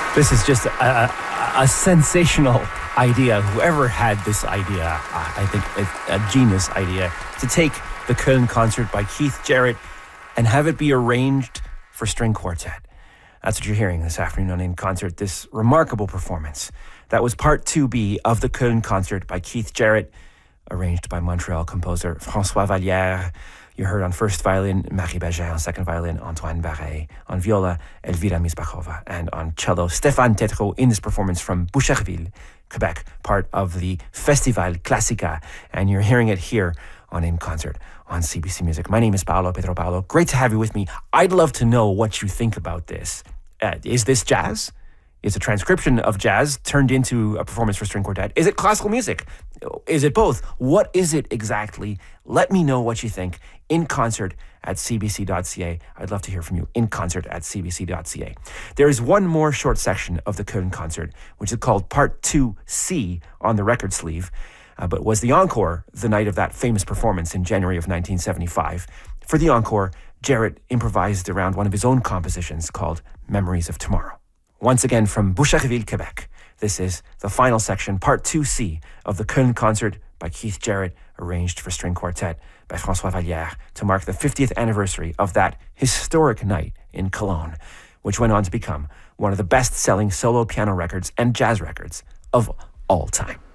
This is just a sensational idea. Whoever had this idea, I think a genius idea, to take the Köln concert by Keith Jarrett and have it be arranged for string quartet. That's what you're hearing this afternoon on In Concert, this remarkable performance. That was part 2B of the Köln concert by Keith Jarrett, arranged by Montreal composer François Vallière. You heard on first violin Marie Berger, on second violin Antoine Barret, on viola Elvira Misbachova, and on cello Stéphane Tétrault in this performance from Boucherville, Quebec, part of the Festival Classica. And you're hearing it here on In Concert on CBC Music. My name is Pedro Paolo. Great to have you with me. I'd love to know what you think about this. Is this jazz? Is a transcription of jazz turned into a performance for string quartet? Is it classical music? Is it both? What is it exactly? Let me know what you think. In Concert at cbc.ca. I'd love to hear from you. In Concert at cbc.ca. There is one more short section of the Köln concert, which is called Part 2C on the record sleeve, but was the encore the night of that famous performance in January of 1975. For the encore, Jarrett improvised around one of his own compositions called Memories of Tomorrow. Once again from Boucherville, Quebec, this is the final section, Part 2C of the Köln concert by Keith Jarrett, arranged for string quartet by François Vallière to mark the 50th anniversary of that historic night in Cologne, which went on to become one of the best-selling solo piano records and jazz records of all time.